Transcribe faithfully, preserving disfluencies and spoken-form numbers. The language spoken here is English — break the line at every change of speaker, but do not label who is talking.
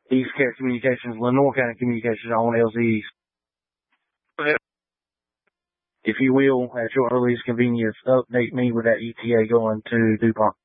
East Cat Communications, Lenore County Communications on L Z Es.
Okay.
If you will, at your earliest convenience, update me with that E T A going to DuPont.